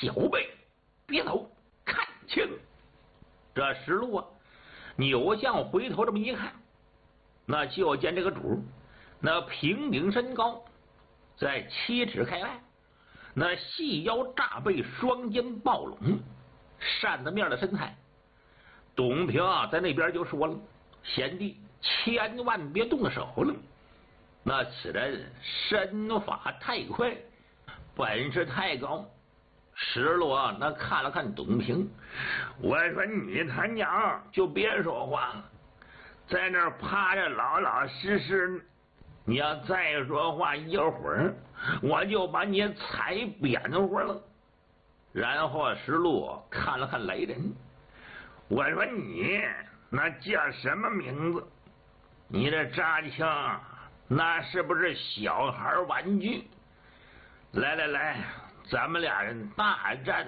小辈，别走，看清！这石路啊，扭向回头这么一看，那就见这个主，那平顶身高，在7尺开外，那细腰炸背，双肩抱拢，扇子面的身材。董平啊，在那边就说了：“贤弟，千万别动手了。那此人身法太快，本事太高。”石罗那看了看董平，我说：“你他娘就别说话了，在那儿趴着老老实实。你要再说话，一会儿我就把你踩扁乎了。”然后石路看了看来人，我说：“你那叫什么名字？你这扎枪那是不是小孩玩具？来来来，咱们俩人大战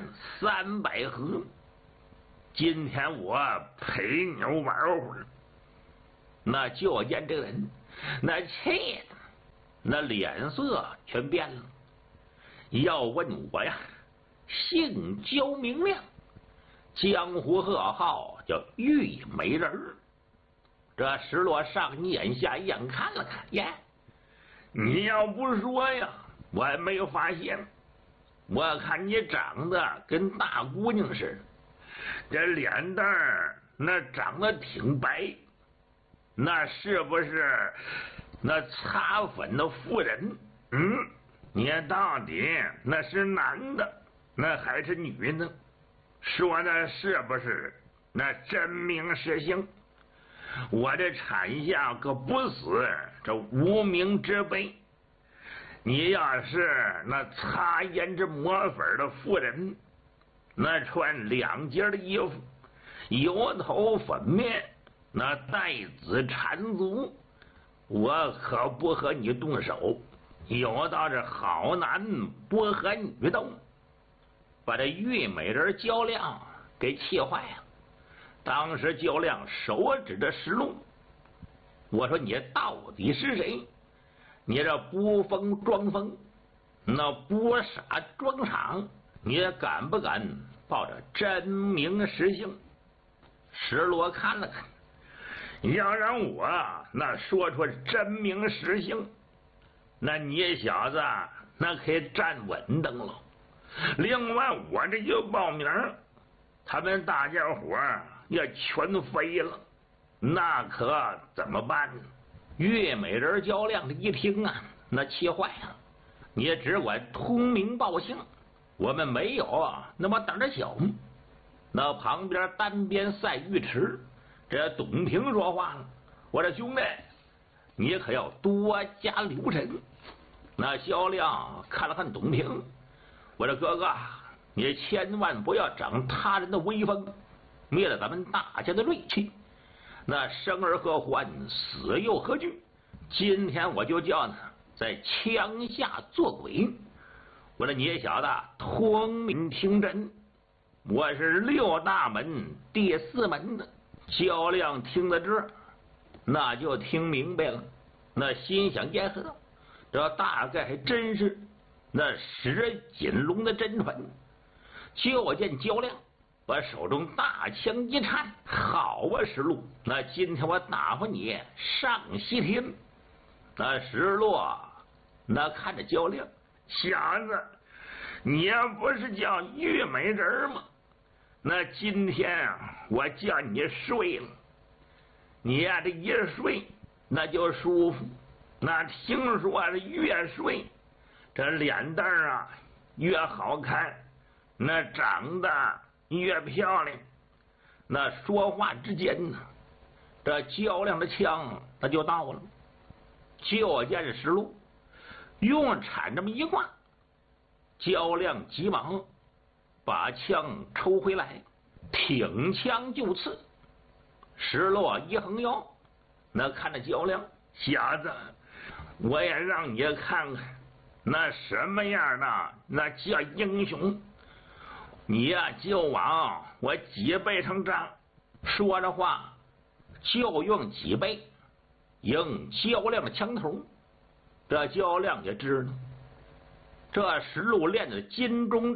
300合，今天我陪你玩会儿。”那就见这个人那气的那脸色全变了，要问我呀，姓焦明亮，江湖贺号叫玉美人。这石罗上一眼下一眼看了看，耶，你要不说呀，我还没有发现。我看你长得跟大姑娘似的，这脸蛋那长得挺白，那是不是那擦粉的妇人？你到底那是男的那还是女的？说的是不是那真名实姓？我这产下可不死这无名之辈。你要是那擦胭脂抹粉的妇人，那穿2截的衣服，油头粉面，那带子缠足，我可不和你动手。有道是好男不和女斗，把这玉美人焦亮给气坏了。当时焦亮手指着石路，我说：“你到底是谁？你这不疯装疯，那不傻装傻，你敢不敢报着真名实姓？”石罗看了看，要让我那说出真名实姓，那你小子那可以站稳当了。另外我这就报名，他们大家伙要全飞了，那可怎么办呢？岳美人焦亮这一听啊，那气坏了。你只管通名报姓，我们没有那么胆儿小。那旁边单边赛尉迟，这董平说话了：“我这兄弟，你可要多加留神。”那焦亮看了看董平，我这哥哥，你千万不要长他人的威风，灭了咱们大家的锐气。那生而何欢，死又何惧？今天我就叫他在枪下做鬼。我说你小子通明听真，我是6大门第4门的。焦亮听到这儿，那就听明白了，那心想耶呵，这大概还真是那石锦龙的真传。就见焦亮把手中大枪一颤，好啊石路，那今天我打发你上西天。那石路那看着焦亮，小子，你要不是叫玉美人吗？那今天我叫你睡了，你呀这一睡那就舒服。那听说是越睡这脸蛋越好看，那长得越漂亮。那说话之间呢，这焦亮的枪他就到了。就见石路用铲这么一挂，焦亮急忙把枪抽回来，挺枪就刺。石路一横腰，那看着焦亮，小子，我也让你看看那什么样的那叫英雄。你呀就往我脊背上扎。说着话就用脊背迎焦亮的枪头。这焦亮也知道这石路练的金钟